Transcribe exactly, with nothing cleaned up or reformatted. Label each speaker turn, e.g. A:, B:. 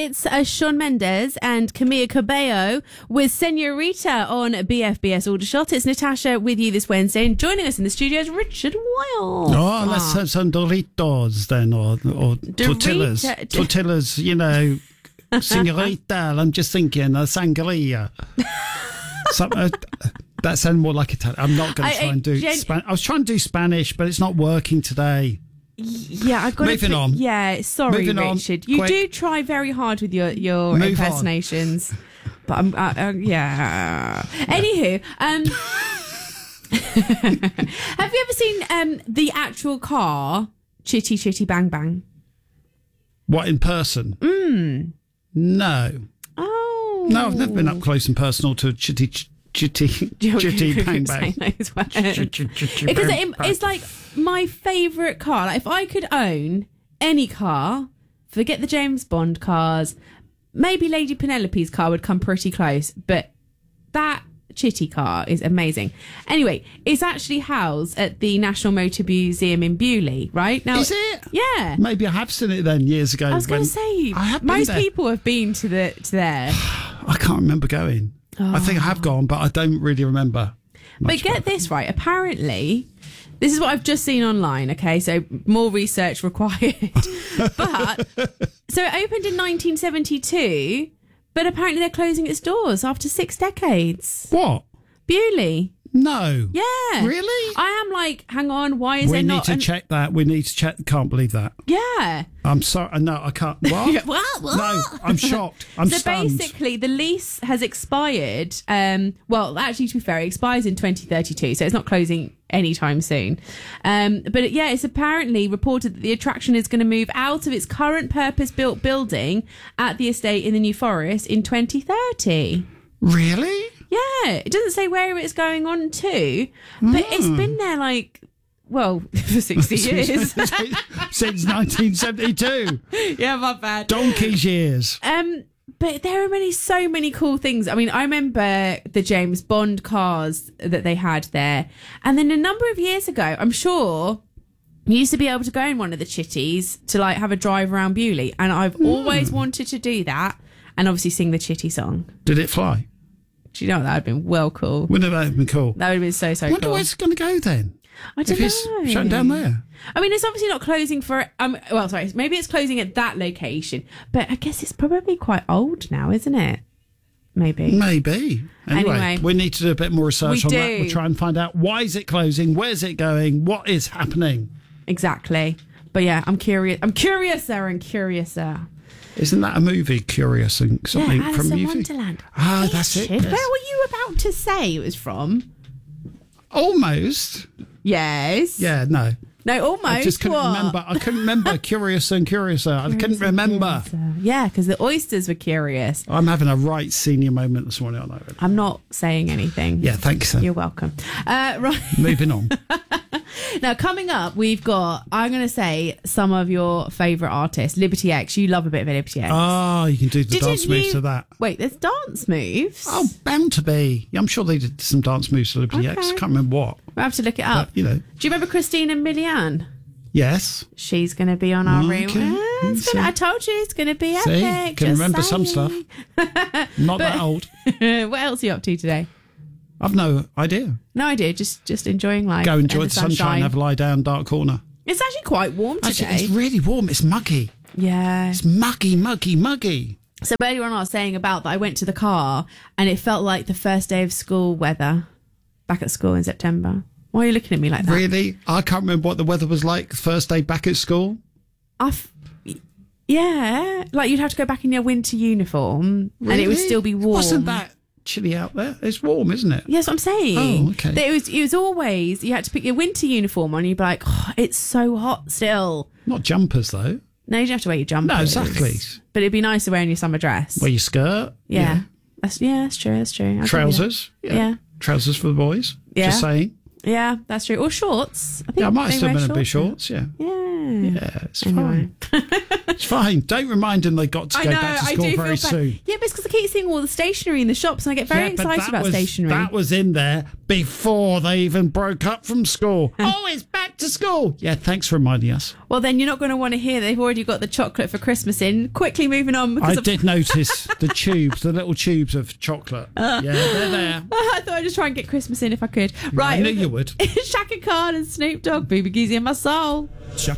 A: it's uh, Shawn Mendes and Camila Cabello with Senorita on B F B S Aldershot. It's Natasha with you this Wednesday, and joining us in the studio is Richard Wild.
B: Oh, let's have some Doritos then, or, or tortillas.
A: Dorita-
B: Tortillas, you know, Senorita. I'm just thinking, uh, sangria. Some, uh, that sounds more like Italian. I'm not going to try
A: I-
B: and do
A: gen-
B: Spanish. I was trying to do Spanish, but it's not working today.
A: Yeah, I got
B: Moving
A: to put,
B: on.
A: Yeah, sorry,
B: Moving on,
A: Richard. You
B: quick.
A: do try very hard with your your
B: Move on.
A: impersonations, but I'm uh, uh, yeah. Anywho, um, have you ever seen um the actual car Chitty Chitty Bang Bang?
B: What, in person? Mm. No.
A: Oh
B: No, I've never been up close and personal to a chitty, ch- chitty, chitty bang bang.
A: Those words.
B: Ch- ch- ch-
A: Because
B: bang,
A: it,
B: bang.
A: it's like my favourite car. Like if I could own any car, forget the James Bond cars, maybe Lady Penelope's car would come pretty close, but that Chitty car is amazing. Anyway, it's actually housed at the National Motor Museum in Bewley, right? Now,
B: Is it?
A: Yeah.
B: Maybe I have seen it then years ago.
A: I was going
B: when-
A: to say,
B: I have been
A: most
B: there.
A: people have been to the to there.
B: I can't remember going. I think I have gone, but I don't really remember.
A: But
B: much
A: get
B: about it.
A: this right, apparently, this is what I've just seen online, okay, so more research required. But, so it opened in nineteen seventy-two, but apparently they're closing its doors after six decades.
B: What?
A: Bewley.
B: No.
A: Yeah.
B: Really?
A: I am like, hang on, why is
B: We
A: there
B: need
A: not...
B: to
A: an-
B: check that. We need to check. Can't believe that.
A: Yeah.
B: I'm sorry. No, I can't. What?
A: What? What?
B: No, I'm shocked. I'm
A: so
B: stunned.
A: basically, the lease has expired. Um, well, actually, to be fair, it expires in twenty thirty-two, so it's not closing anytime soon. Um, but it- yeah, it's apparently reported that the attraction is going to move out of its current purpose-built building at the estate in the New Forest in twenty thirty.
B: Really?
A: Yeah, it doesn't say where it's going on to, but it's been there like, well, for sixty years.
B: Since nineteen seventy-two.
A: Yeah, my bad.
B: Donkey's years.
A: Um, but there are many, so many cool things. I mean, I remember the James Bond cars that they had there. And then a number of years ago, I'm sure you used to be able to go in one of the chitties to like have a drive around Bewley. And I've always wanted to do that and obviously sing the chitty song.
B: Did it fly?
A: Do you know what? That would have been well cool.
B: Wouldn't that have been cool?
A: That would have been so, so
B: I wonder
A: cool.
B: where it's going to go then.
A: I don't
B: If it's
A: know.
B: shut down there.
A: I mean, it's obviously not closing for. Um, well, sorry, maybe it's closing at that location, but I guess it's probably quite old now, isn't it? Maybe.
B: Maybe. Anyway,
A: Anyway.
B: we need to do a bit more research
A: We
B: on that.
A: do.
B: We'll try and find out why is it closing, where's it going, what is happening.
A: Exactly. But yeah, I'm curious. I'm curiouser and curiouser.
B: Isn't that a movie, Curious and something
A: yeah, Alice
B: from
A: in
B: movie?
A: Wonderland.
B: Ah, that's it.
A: Richard,
B: yes.
A: Where were you about to say it was from?
B: Almost.
A: Yes.
B: Yeah, no.
A: No, almost.
B: I just couldn't
A: what?
B: remember. I couldn't remember Curious and Curiouser. I couldn't remember.
A: Yeah, because the oysters were curious.
B: I'm having a right senior moment this morning. I know it.
A: I'm not saying anything.
B: Yeah, thanks. Then.
A: You're welcome. Uh, right.
B: Moving on.
A: Now, coming up, we've got, I'm going to say, some of your favourite artists. Liberty X. You love a bit of Liberty X.
B: Oh, you can do the
A: Didn't
B: dance moves
A: you-
B: to that.
A: Wait, there's dance moves?
B: Oh, bound to be. Yeah, I'm sure they did some dance moves to Liberty X.
A: Okay.
B: Can't remember what.
A: We'll have to look it up.
B: But, you know.
A: Do you remember Christina Milian?
B: Yes.
A: She's going to be on our
B: Okay.
A: room. Ah, it's
B: See.
A: gonna, I told you it's going to be
B: See?
A: epic.
B: Can
A: just
B: remember some
A: saying.
B: Not that old.
A: What else are you up to today?
B: I've no idea.
A: No idea. Just just enjoying life.
B: Go enjoy
A: and
B: the sunshine, have a lie down, dark corner.
A: It's actually quite warm today.
B: Actually, it's really warm. It's muggy.
A: Yeah.
B: It's muggy, muggy, muggy.
A: So earlier on I was saying about that I went to the car and it felt like the first day of school weather back at school in September. Why are you looking at me like that?
B: Really? I can't remember what the weather was like the first day back at school.
A: I f- yeah. Like you'd have to go back in your winter uniform and it would
B: Really?
A: still be warm.
B: Wasn't that chilly out there? It's warm, isn't it?
A: Yes, I'm saying.
B: Oh, okay.
A: That it was. It was always you had to put your winter uniform on. And you'd be like, oh, it's so hot still.
B: Not jumpers, though.
A: No, you don't have to wear your jumpers.
B: No, exactly.
A: But it'd be nicer wearing your summer dress.
B: Wear your skirt.
A: yeah. That's yeah. That's true. That's true. I'll give you that.
B: Trousers.
A: Yeah.
B: Trousers for the boys.
A: Yeah.
B: Just saying.
A: Yeah, that's true. Or shorts. I think
B: Yeah, I might have
A: they
B: still
A: wear
B: been a bit
A: shorts
B: shorts, yeah.
A: now. Yeah.
B: Yeah, it's
A: Anyway.
B: fine. It's fine. Don't remind them they got to
A: I
B: go
A: know,
B: back to
A: I
B: school
A: do
B: very
A: feel bad.
B: soon.
A: Yeah, but it's because I keep seeing all the stationery in the shops and I get very
B: Yeah, but
A: excited
B: that
A: about
B: was,
A: stationery.
B: That was in there before they even broke up from school. Oh, it's back to school. Yeah, thanks for reminding us.
A: Well, then you're not going to want to hear they've already got the chocolate for Christmas in. Quickly moving on.
B: I
A: Because of-
B: did notice the tubes, the little tubes of chocolate. Yeah, they're there.
A: I thought I'd just try and get Christmas in if I could. Right.
B: I knew you would.
A: Shaka Khan and Snoop Dogg, Booby Geezy in my soul.